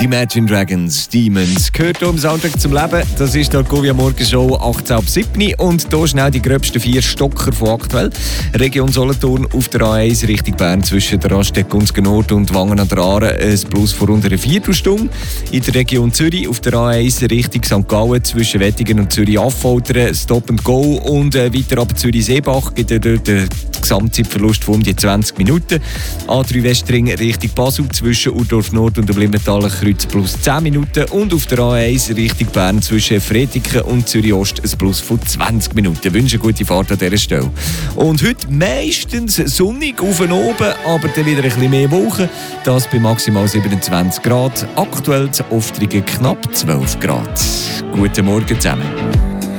Die Imagine Dragons, Demons, gehört am Soundtrack zum Leben. Das ist die Argovia Morgenshow 18:07 und hier schnell die gröbsten 4 Stocker von aktuell. Region Solothurn auf der A1 Richtung Bern zwischen der Raststätte Gunzgen Nord und Wangen an der Aare ein Plus von rund einer Viertelstunde. In der Region Zürich auf der A1 Richtung St. Gallen zwischen Wettingen und Zürich-Affoltern Stop and Go und weiter ab Zürich-Seebach gibt dort den Gesamtzeitverlust von um die 20 Minuten. A3 Westring Richtung Basel zwischen Urdorf Nord und Blimentaler Kreuz plus 10 Minuten und auf der A1 Richtung Bern zwischen Fretiken und Zürich Ost ein Plus von 20 Minuten. Ich wünsche eine gute Fahrt an dieser Stelle. Und heute meistens sonnig auf und oben, aber dann wieder ein bisschen mehr Wolken. Das bei maximal 27 Grad. Aktuell zu Oftrigen knapp 12 Grad. Guten Morgen zusammen.